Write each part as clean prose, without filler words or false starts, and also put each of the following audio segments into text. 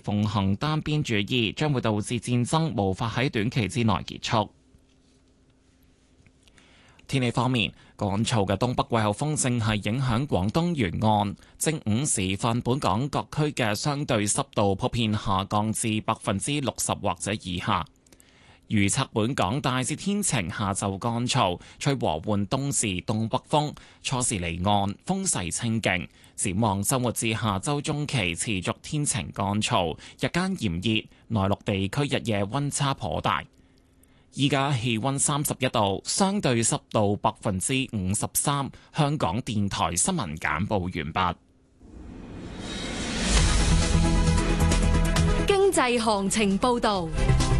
奉行單邊主義，將會導致戰爭無法喺短期之內結束。天氣方面，乾燥嘅東北季候風正係影響廣東沿岸。正午時分，本港各區嘅相對濕度普遍下降至60%或者以下。預測本港大致天晴，下晝乾燥，吹和緩東至東北風，初時離岸，風勢清勁。展望週末至下週中期持續天晴乾燥，日間炎熱，內陸地區日夜溫差頗大。依家氣溫31度，相對濕度53%。香港電台新聞簡報完畢。 經濟行情報道。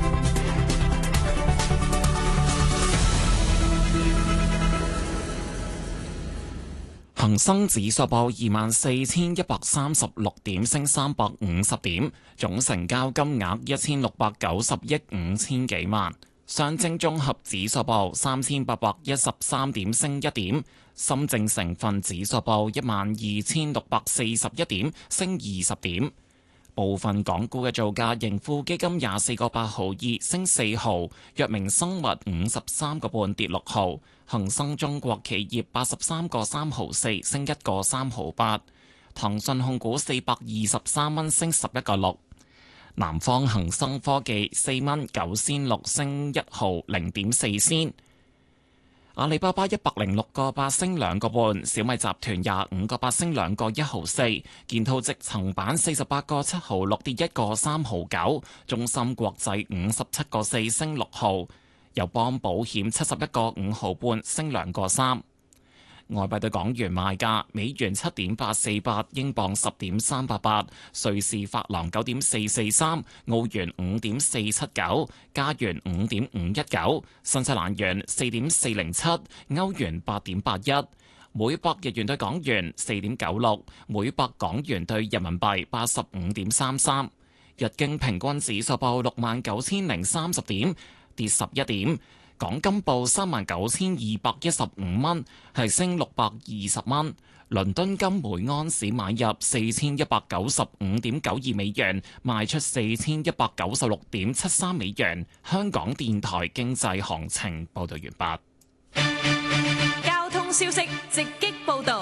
恒生指數報24,136點，升350點，總成交金額1690億5千幾萬。上證綜合指數報3813點，升1點。深證成分指數報12641點，升20點。部分港股嘅造價，盈富基金24個8毫2，升4毫；藥明生物53個半，跌6毫；恒生中國企業83個3毫4，升1個3毫8；騰訊控股423蚊，升11個6；南方恒生科技4蚊9仙6，升1毫0.4仙。阿里巴巴106個8，升2個半，小米集團25個8，升2個1毫4，建滔積層板48個7毫6，跌1個3毫9，中芯國際57個4，升6毫，友邦保險71個5毫半，升2個3。外幣對港元賣價：美元7.848，英鎊10.388，瑞士法郎9.443，澳元5.479，加元5.519，新西蘭元4.407，歐元8.81，每百日元對港元4.96，每百港元對人民幣85.33。日經平均指數報69,030點，跌11點。港金報39,215蚊，係升620蚊。倫敦金每安士買入4195.92美元，賣出4196.73美元。香港電台經濟行情報道完畢。交通消息直擊報道。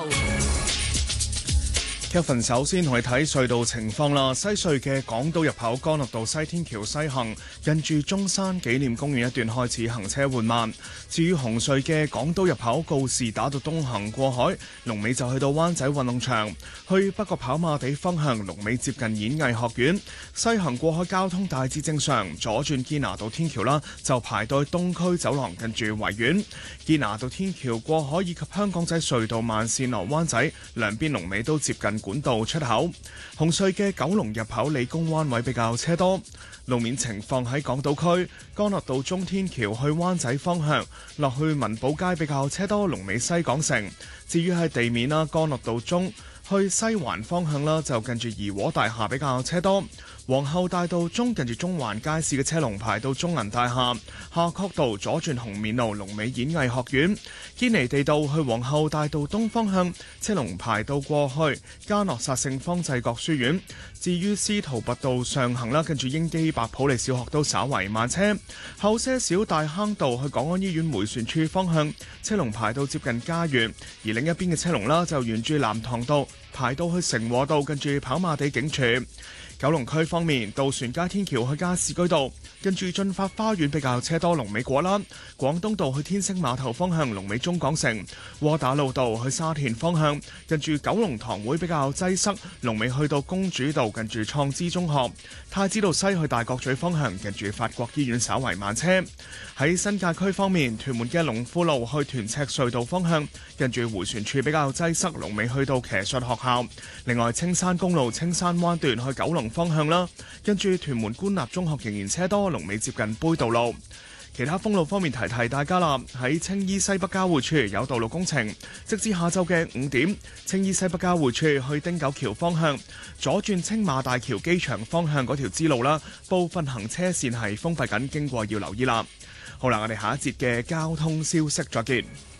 Kevin 首先同你睇隧道情況啦。西隧嘅港島入口干諾道西天橋西行，近住中山紀念公園一段開始行車緩慢。至於紅隧嘅港島入口告士打道東行過海，龍尾就去到灣仔運動場。去北角跑馬地方向，龍尾接近演藝學院。西行過海交通大致正常，左轉堅拿道天橋啦，就排到東區走廊近住維園。堅拿道天橋過海以及香港仔隧道慢線落灣仔，兩邊龍尾都接近管道出口。紅隧嘅九龍入口理工灣位比較車多。路面情況喺港島區，干諾道中天橋去灣仔方向落去文寶街比較車多，龍尾西港城。至於喺地面啦，干諾道中去西環方向啦，就近住怡和大廈比較車多。皇后大道中近住中環街市嘅車龍排到中銀大廈。夏慤道左轉紅棉路，龍尾演藝學院。堅尼地道去皇后大道東方向，車龍排到過去嘉諾撒聖方濟各書院。至於司徒拔道上行啦，近住英基白普利小學都稍為慢車。後些少大坑道去港安醫院迴旋處方向，車龍排到接近嘉園。而另一邊嘅車龍啦，就沿住南塘道排到去成和道，近住跑馬地警署。九龍區方面，渡船街天橋去加士居道，近住進發花園比較車多，龍尾果欄。廣東道去天星碼頭方向，龍尾中港城。窩打老道去沙田方向，近住九龍塘會比較擠塞，龍尾去到公主道，近住創知中學。太子道西去大角咀方向，近住法國醫院稍為慢車。喺新界區方面，屯門嘅龍富路去屯赤隧道方向，近住迴旋處比較擠塞，龍尾去到騎術學校。另外，青山公路青山灣段去九龍方向啦，跟住屯門官立中學仍然車多，龍尾接近杯渡路。其他封路方面提提大家啦，喺青衣西北交匯處有道路工程，直至下晝嘅5點，青衣西北交匯處去汀九橋方向左轉青馬大橋機場方向嗰條支路啦，部分行車線係封閉緊，經過要留意啦。好啦，我哋下一節嘅交通消息再見。